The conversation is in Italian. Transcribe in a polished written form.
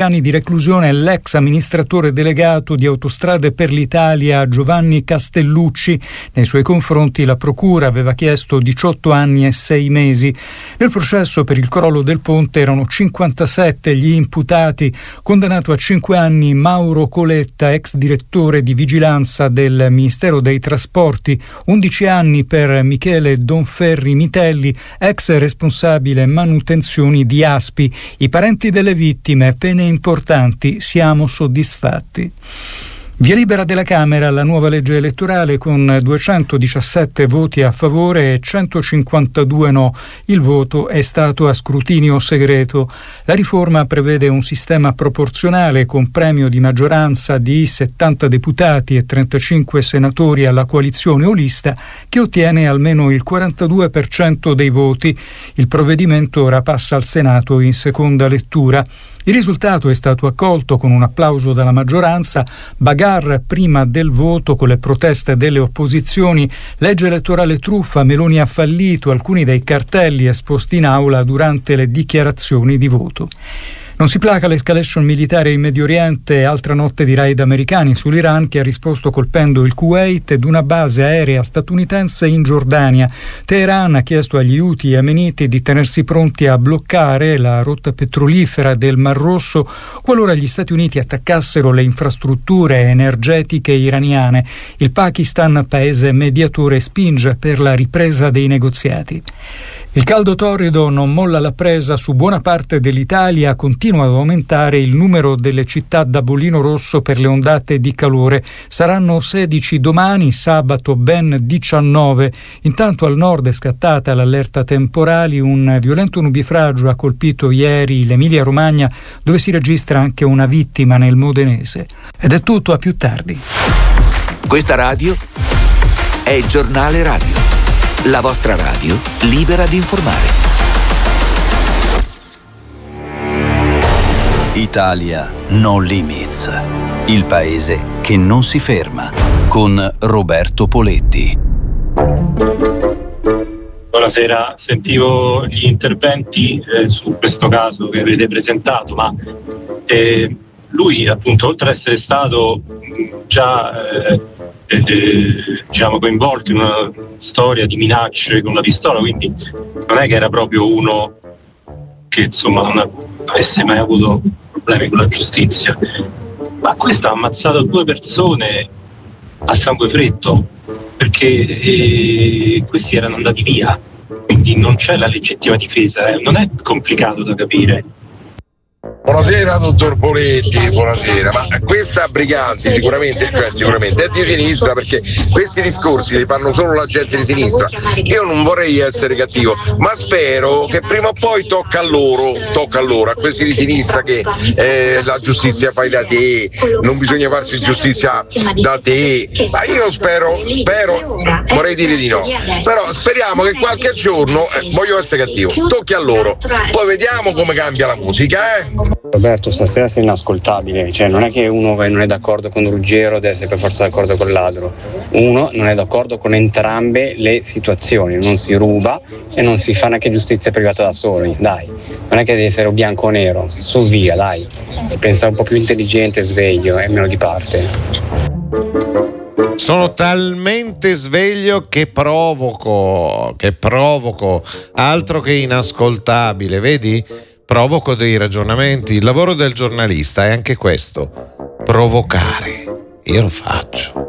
anni di reclusione l'ex amministratore delegato di Autostrade per l'Italia Giovanni Castellucci. Nei suoi confronti la procura aveva chiesto 18 anni e 6 mesi. Nel processo per il crollo del ponte erano 57 gli imputati. Condannato a 5 anni Mauro Coletta, ex direttore di vigilanza del Ministero dei Trasporti, 11 anni per Michele Donferri Mitelli, ex responsabile manutenzioni di Aspi. I parenti delle vittime, pene importanti, siamo soddisfatti. Via libera della Camera alla nuova legge elettorale con 217 voti a favore e 152 no. Il voto è stato a scrutinio segreto. La riforma prevede un sistema proporzionale con premio di maggioranza di 70 deputati e 35 senatori alla coalizione o lista che ottiene almeno il 42% dei voti. Il provvedimento ora passa al Senato in seconda lettura. Il risultato è stato accolto con un applauso dalla maggioranza, bagarre prima del voto con le proteste delle opposizioni, legge elettorale truffa, Meloni ha fallito, alcuni dei cartelli esposti in aula durante le dichiarazioni di voto. Non si placa l'escalation militare in Medio Oriente, altra notte di raid americani sull'Iran che ha risposto colpendo il Kuwait ed una base aerea statunitense in Giordania. Teheran ha chiesto agli Houthi yemeniti di tenersi pronti a bloccare la rotta petrolifera del Mar Rosso qualora gli Stati Uniti attaccassero le infrastrutture energetiche iraniane. Il Pakistan, paese mediatore, spinge per la ripresa dei negoziati. Il caldo torrido non molla la presa su buona parte dell'Italia, continua ad aumentare il numero delle città da bollino rosso per le ondate di calore. Saranno 16 domani, sabato ben 19. Intanto al nord è scattata l'allerta temporali, un violento nubifragio ha colpito ieri l'Emilia Romagna, dove si registra anche una vittima nel Modenese. Ed è tutto, a più tardi. Questa radio è il Giornale Radio. La vostra radio libera di informare. Italia No Limits. Il paese che non si ferma. Con Roberto Poletti. Buonasera, sentivo gli interventi su questo caso che avete presentato, ma lui appunto, oltre ad essere stato già diciamo coinvolto in una storia di minacce con la pistola, quindi non è che era proprio uno che insomma non avesse mai avuto problemi con la giustizia, ma questo ha ammazzato 2 persone a sangue freddo perché questi erano andati via, quindi non c'è la legittima difesa, non è complicato da capire. Buonasera dottor Poletti, buonasera. Ma questa Briganti sicuramente è di sinistra, perché questi discorsi li fanno solo la gente di sinistra. Io non vorrei essere cattivo, ma spero che prima o poi tocca a loro, a questi di sinistra, che la giustizia fai da te, non bisogna farsi giustizia da te. Ma io spero, vorrei dire di no, però speriamo che qualche giorno, voglio essere cattivo, tocchi a loro. Poi vediamo come cambia la musica, Roberto, stasera sei inascoltabile, cioè non è che uno non è d'accordo con Ruggero deve essere per forza d'accordo con l'altro, uno non è d'accordo con entrambe le situazioni, non si ruba e non si fa neanche giustizia privata da soli, dai, non è che deve essere o bianco o nero, su via, dai, si pensa un po' più intelligente, sveglio e meno di parte. Sono talmente sveglio che provoco, altro che inascoltabile, vedi? Provoco dei ragionamenti. Il lavoro del giornalista è anche questo, provocare. Io lo faccio.